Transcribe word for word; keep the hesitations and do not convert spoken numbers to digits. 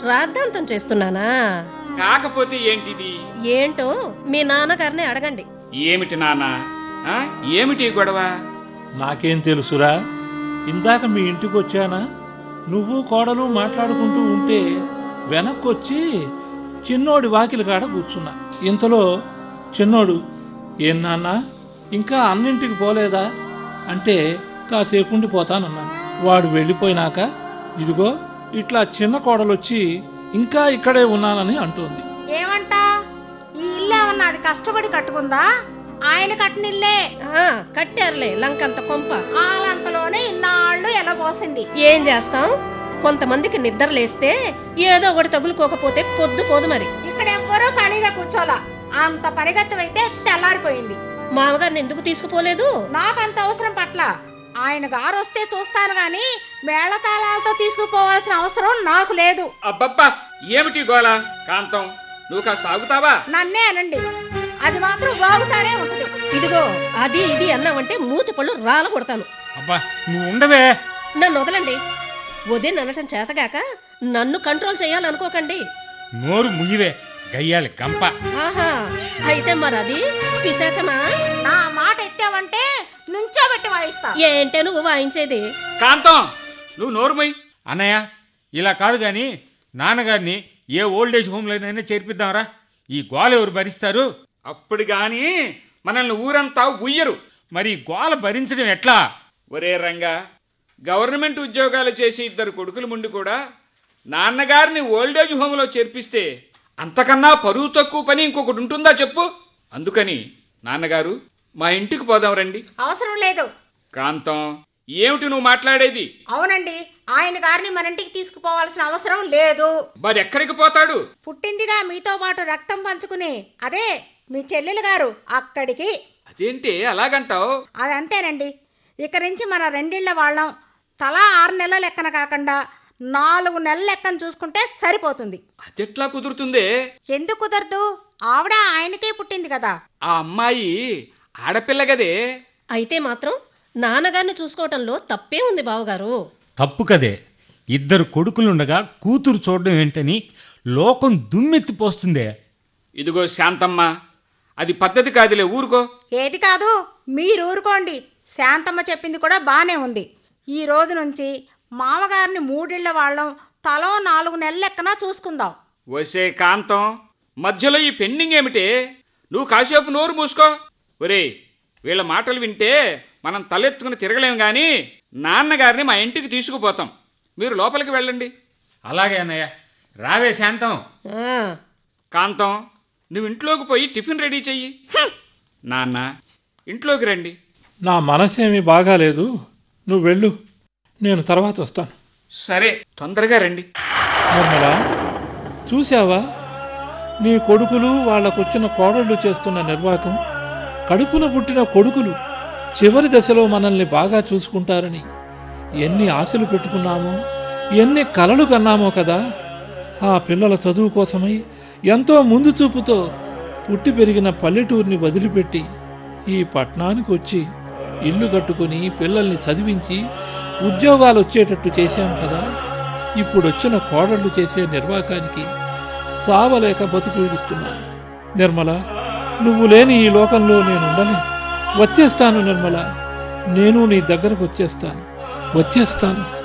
రాద్ధాంతం చేస్తున్నానా? కాకపోతే ఏంటిది? ఏంటో మీ నాన్నగారిని అడగండి. ఏమిటి నాన్న, ఏమిటి గొడవ? నాకేం తెలుసురా, ఇందాక మీ ఇంటికి వచ్చానా, నువ్వు కోడలు మాట్లాడుకుంటూ ఉంటే వెనక్కొచ్చి చిన్నోడి వాకిలి కాడ కూర్చున్నా. ఇంతలో చిన్నోడు, ఏం నాన్న ఇంకా అన్నింటికి పోలేదా అంటే కాసేపు ఉండిపోతానన్నాను. వాడు వెళ్ళిపోయినాక ఇదిగో ఇట్లా చిన్న కోడలొచ్చి ఇంకా ఇక్కడే ఉన్నానని అంటోంది. ఏమంటా, ఈ ఇల్లు ఏమన్నా అది కష్టపడి కట్టుకుందా? ఆయన కట్టినిల్లే. కట్టారులే లంకంత కొంప. ఆ లంకలోనే ఇన్నాళ్ళు ఎలా పోసింది. ఏం చేస్తాం, కొంతమందికి నిద్ర లేస్తే ఏదో ఒకటి తగులుకోకపోతే పొద్దు పోదు. మరి ఇక్కడ ఎవ్వరూ ఖాళీగా కూర్చోలా. అంత పరిగెత్తమైతే తెల్లారిపోయింది. మామగారిని ఎందుకు తీసుకుపోలేదు? నాకంత అవసరం పట్ల. ఆయన గారు వస్తే చూస్తాను గాని మేళతాళాలతో తీసుకుపోవాల్సిన అవసరం నాకు లేదు. అబ్బబ్బా, ఏమిటి గోళ? కాంతం, నువ్వు కాస్త ఆగుతావా? నన్నే అనండి, అది మాత్రం బాగుతానే ఉంటుంది. ఇదిగో అది ఇది అన్నావంటే మూతి పళ్ళు రాల కొడతాను. అబ్బా నువ్వు ఉండవే. నన్ను వదలండి. వదిన అనటం చేతగాక నన్ను కంట్రోల్ చేయాలనుకోకండి. నోరు ముయ్యవే గయ్యాలి గంప. ఆహా, అయితే మరి అది పిశాచమా? నా మాట ఎత్తావంటే నుంచోబెట్టి వాయిస్తా. ఏంటే నువ్వు వాయించేది? కాంతం, నువ్వు నోరు ముయ్యి. అన్నయ్య ఇలా కాదు గాని నాన్నగారిని ఏ ఓల్డేజ్ హోమ్లోనైనా చేర్పిద్దాంరా. ఈ గోల ఎవరు భరిస్తారు? అప్పుడు గాని మనల్ని ఊరంతా ఉయ్యరు. మరి గోల భరించడం ఎట్లా? ఒరే రంగా, గవర్నమెంట్ ఉద్యోగాలు చేసి ఇద్దరు కొడుకులు ముందు కూడా నాన్నగారిని ఓల్డేజ్ హోమ్లో చేర్పిస్తే అంతకన్నా పరువు తక్కువ పని ఇంకొకటి ఉంటుందా చెప్పు? అందుకని నాన్నగారు మా ఇంటికి పోదాం రండి. అవసరం లేదు. కాంతం, ఏమిటి నువ్వు మాట్లాడేది? అవునండి, ఆయన గారిని మన ఇంటికి తీసుకుపోవాల్సిన అవసరం లేదు. మరి ఎక్కడికి పోతాడు? పుట్టిందిగా మీతో పాటు రక్తం పంచుకుని అదే మీ చెల్లెలు గారు అక్కడికి. అదేంటి అలాగంటావు? అదంతేనండి. ఇక నుంచి మన రెండిళ్ల వాళ్ళం తలా ఆరు నెలల లెక్కన కాకుండా నాలుగు నెలల లెక్కన చూసుకుంటే సరిపోతుంది. అదెట్లా కుదురుతుందే? ఎందుకు కుదరదు? ఆవిడ ఆయనకే పుట్టింది కదా. ఆ అమ్మాయి ఆడపిల్ల గదే. అయితే మాత్రం నాన్నగారిని చూసుకోవటంలో తప్పే ఉంది బావగారు. తప్పు కదే. ఇద్దరు కొడుకులుండగా కూతురు చూడడం ఏంటని లోకం దుమ్మెత్తిపోస్తుందే. ఇదిగో శాంతమ్మ, అది పద్ధతి కాదులే, ఊరుకో. ఏది కాదు, మీరు ఊరుకోండి. శాంతమ్మ చెప్పింది కూడా బానే ఉంది. ఈ రోజు నుంచి మామగారిని మూడిళ్ల వాళ్ళం తలో నాలుగు నెలల లెక్కన చూసుకుందాం. వసే కాంతం, మధ్యలో ఈ పెండింగ్ ఏమిటే? నువ్వు కాసేపు నోరు మూసుకో. ఒరే, వీళ్ళ మాటలు వింటే మనం తలెత్తుకుని తిరగలేం గాని నాన్నగారిని మా ఇంటికి తీసుకుపోతాం. మీరు లోపలికి వెళ్ళండి. అలాగే అన్నయ్య. రావే శాంతం. కాంతం, నువ్వు ఇంట్లోకి పోయి టిఫిన్ రెడీ చెయ్యి. నాన్న, ఇంట్లోకి రండి. నా మనసేమీ బాగాలేదు, నువ్వు వెళ్ళు, నేను తర్వాత వస్తాను. సరే, తొందరగా రండి. నిర్మలా, చూసావా నీ కొడుకులు వాళ్ళకొచ్చిన కోడళ్ళు చేస్తున్న నిర్వాకం? కడుపున పుట్టిన కొడుకులు చివరి దశలో మనల్ని బాగా చూసుకుంటారని ఎన్ని ఆశలు పెట్టుకున్నామో, ఎన్ని కలలు కన్నామో కదా. ఆ పిల్లల చదువు కోసమై ఎంతో ముందు చూపుతో పుట్టి పెరిగిన పల్లెటూరిని వదిలిపెట్టి ఈ పట్టణానికి వచ్చి ఇల్లు కట్టుకుని పిల్లల్ని చదివించి ఉద్యోగాలు వచ్చేటట్టు చేశాం కదా. ఇప్పుడొచ్చిన కోడళ్ళు చేసే నిర్వాకానికి చావలేక బతుకుడిస్తున్నాను. నిర్మల, నువ్వు లేని ఈ లోకంలో నేను ఉండలేను. వచ్చేస్తాను నిర్మల, నేను నీ దగ్గరకు వచ్చేస్తాను వచ్చేస్తాను